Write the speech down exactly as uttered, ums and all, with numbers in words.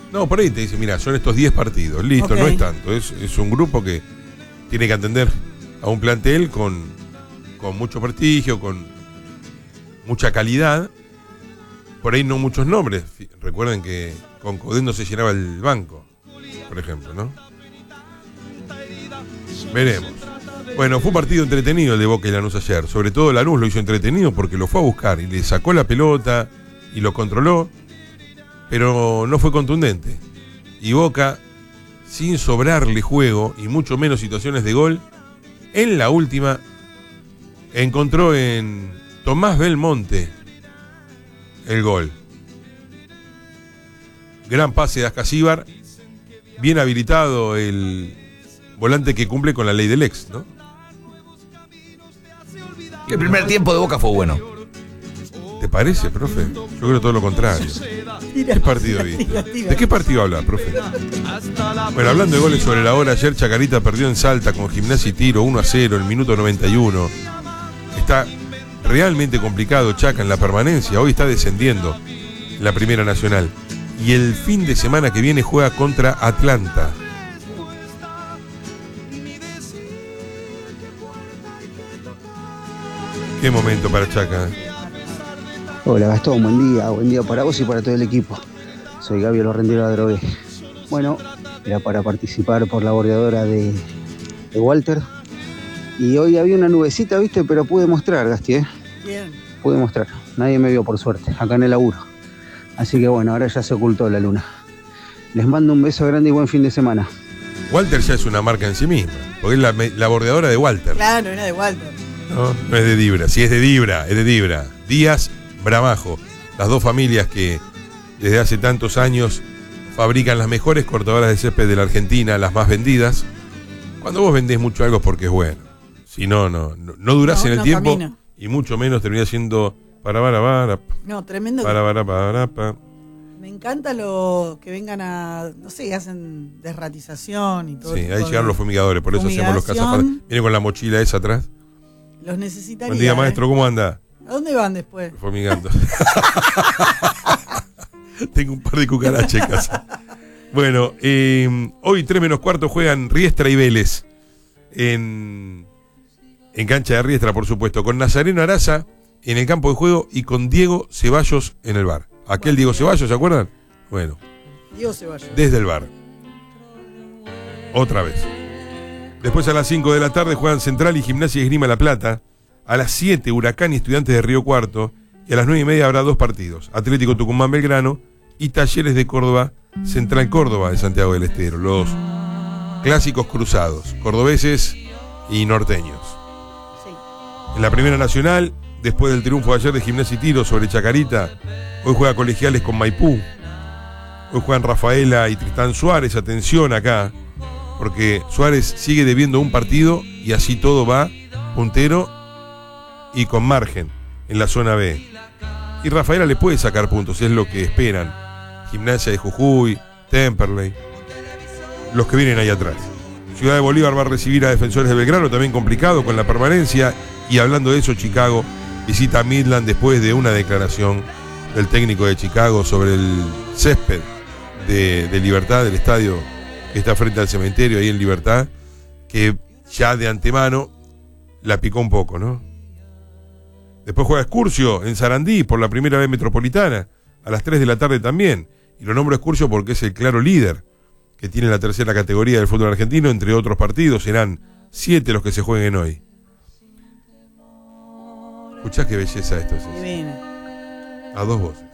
No, por ahí te dice, mira, son estos diez partidos, listo, Okay. no es tanto. Es, es un grupo que tiene que atender a un plantel con, con mucho prestigio, con mucha calidad. Por ahí no muchos nombres. Recuerden que con Codendo se llenaba el banco, por ejemplo, ¿no? Veremos. Bueno, fue un partido entretenido el de Boca y Lanús ayer. Sobre todo Lanús lo hizo entretenido porque lo fue a buscar y le sacó la pelota y lo controló, pero no fue contundente. Y Boca, sin sobrarle juego y mucho menos situaciones de gol, en la última encontró en Tomás Belmonte el gol. Gran pase de Ascasíbar, bien habilitado el volante que cumple con la ley del ex, ¿no? El primer tiempo de Boca fue bueno. ¿Te parece, profe? Yo creo todo lo contrario. ¿Qué partido viste? ¿De qué partido habla, profe? Bueno, hablando de goles sobre la hora, ayer Chacarita perdió en Salta con Gimnasia y Tiro uno a cero, el minuto noventa y uno. Está realmente complicado Chaca en la permanencia. Hoy está descendiendo en la Primera Nacional. Y el fin de semana que viene juega contra Atlanta. Qué momento para Chaca. Hola Gastón, buen día, buen día para vos y para todo el equipo. Soy Gabio Lorrendero de Adrogué. Bueno, era para participar por la bordeadora de, de Walter. Y hoy había una nubecita, viste, pero pude mostrar, Gasti, ¿eh? Bien. Pude mostrar. Nadie me vio por suerte, acá en el laburo. Así que bueno, ahora ya se ocultó la luna. Les mando un beso grande y buen fin de semana. Walter ya es una marca en sí misma, porque es la, la bordeadora de Walter. Claro, era de Walter. No, no es de Dibra. Si es de Dibra, es de Dibra. Díaz, Bramajo. Las dos familias que desde hace tantos años fabrican las mejores cortadoras de césped de la Argentina, las más vendidas. Cuando vos vendés mucho algo es porque es bueno. Si no, no, no, no durás No, en el no tiempo camina. y mucho menos terminás siendo para, para, para, No, tremendo. para, para, para, para. Me encanta lo que vengan a, no sé, hacen desratización y todo. Sí, tipo ahí llegaron de los fumigadores, por eso hacemos los fumigación. cazafantasmas. Viene con la mochila esa atrás. Los necesitaría. Buen día, ¿eh? maestro, ¿cómo anda? ¿A dónde van después? Fumigando. Tengo un par de cucarachas en casa. Bueno, eh, hoy tres menos cuarto juegan Riestra y Vélez. En, en cancha de Riestra, por supuesto. Con Nazareno Araza en el campo de juego y con Diego Ceballos en el bar. Aquel Diego Ceballos, ¿se acuerdan? Bueno. Diego Ceballos. Desde el bar. Otra vez. Después a las cinco de la tarde juegan Central y Gimnasia y Esgrima La Plata. A las siete Huracán y Estudiantes de Río Cuarto. Y a las nueve y media habrá dos partidos. Atlético Tucumán Belgrano y Talleres de Córdoba, Central Córdoba de Santiago del Estero. Los clásicos cruzados, cordobeses y norteños. Sí. En la Primera Nacional, después del triunfo de ayer de Gimnasia y Tiro sobre Chacarita, hoy juega Colegiales con Maipú. Hoy juegan Rafaela y Tristán Suárez. Atención acá, porque Suárez sigue debiendo un partido y así todo va puntero y con margen en la zona B. Y Rafaela le puede sacar puntos, es lo que esperan. Gimnasia de Jujuy, Temperley, los que vienen ahí atrás. Ciudad de Bolívar va a recibir a Defensores de Belgrano, también complicado con la permanencia. Y hablando de eso, Chicago visita a Midland después de una declaración del técnico de Chicago sobre el césped de, de Libertad, del estadio que está frente al cementerio ahí en Libertad, que ya de antemano la picó un poco, ¿no? Después juega Excursio en Sarandí por la primera vez metropolitana, a las tres de la tarde también. Y lo nombro Excursio porque es el claro líder que tiene la tercera categoría del fútbol argentino, entre otros partidos. Serán siete los que se jueguen hoy. Escuchá qué belleza esto, Ceci. Divino. A dos voces.